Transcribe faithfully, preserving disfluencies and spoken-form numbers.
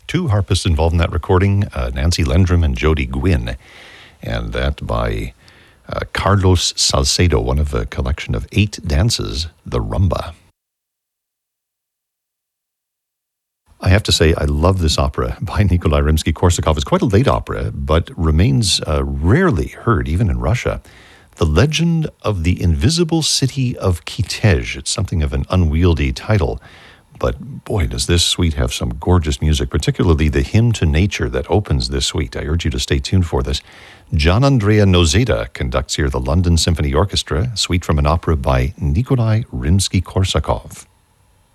two harpists involved in that recording, uh, Nancy Lendrum and Jody Gwynn, and that by uh, Carlos Salcedo, one of a collection of eight dances, the rumba. I have to say, I love this opera by Nikolai Rimsky-Korsakov. It's quite a late opera, but remains uh, rarely heard, even in Russia. The Legend of the Invisible City of Kitezh. It's something of an unwieldy title, but boy, does this suite have some gorgeous music, particularly the hymn to nature that opens this suite. I urge you to stay tuned for this. Gian Andrea Nozeda conducts here the London Symphony Orchestra, a suite from an opera by Nikolai Rimsky-Korsakov.